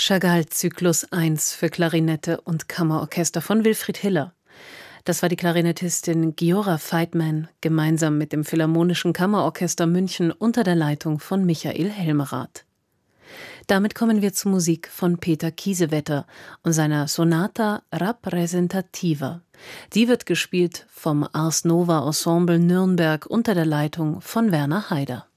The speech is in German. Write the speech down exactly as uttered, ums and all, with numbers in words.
Chagall Zyklus eins für Klarinette und Kammerorchester von Wilfried Hiller. Das war die Klarinettistin Giora Feidman gemeinsam mit dem Philharmonischen Kammerorchester München unter der Leitung von Michael Helmerath. Damit kommen wir zur Musik von Peter Kiesewetter und seiner Sonata Rappresentativa. Die wird gespielt vom Ars Nova Ensemble Nürnberg unter der Leitung von Werner Haider.